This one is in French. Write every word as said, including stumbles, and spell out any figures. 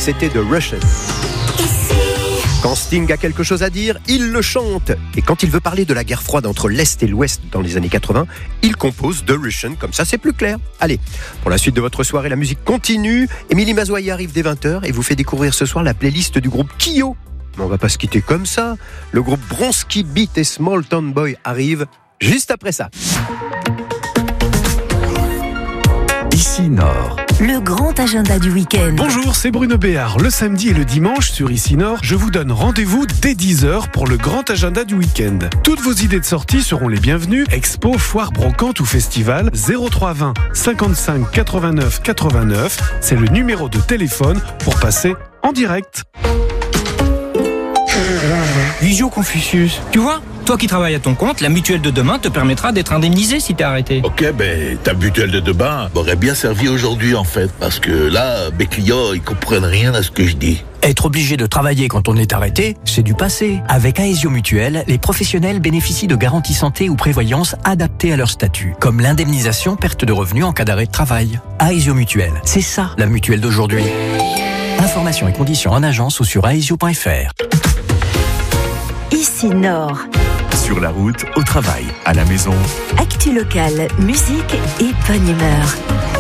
c'était The Russians. Quand Sting a quelque chose à dire, il le chante. Et quand il veut parler de la guerre froide entre l'Est et l'Ouest dans les années quatre-vingts, il compose The Russian, comme ça c'est plus clair. Allez, pour la suite de votre soirée, la musique continue. Émilie Mazoyer arrive dès vingt heures et vous fait découvrir ce soir la playlist du groupe Kyo. Mais on va pas se quitter comme ça. Le groupe Bronski Beat et Small Town Boy arrive juste après ça. Ici Nord. Le grand agenda du week-end. Bonjour, c'est Bruno Béard. Le samedi et le dimanche sur Ici Nord, je vous donne rendez-vous dès dix heures pour le grand agenda du week-end. Toutes vos idées de sortie seront les bienvenues. Expo, foire, brocante ou festival. zéro trois vingt cinquante-cinq quatre-vingt-neuf quatre-vingt-neuf. C'est le numéro de téléphone pour passer en direct. Visio Confucius, tu vois, toi qui travailles à ton compte, la mutuelle de demain te permettra d'être indemnisé si t'es arrêté. Ok, ben ta mutuelle de demain m'aurait bien servi aujourd'hui en fait, parce que là, mes clients, ils comprennent rien à ce que je dis. Être obligé de travailler quand on est arrêté, c'est du passé. Avec Aesio Mutuelle, les professionnels bénéficient de garanties santé ou prévoyance adaptées à leur statut, comme l'indemnisation perte de revenus en cas d'arrêt de travail. Aesio Mutuelle, c'est ça la mutuelle d'aujourd'hui. Informations et conditions en agence ou sur aesio point f r. Ici Nord. Sur la route, au travail, à la maison. Actu locale, musique et bonne humeur.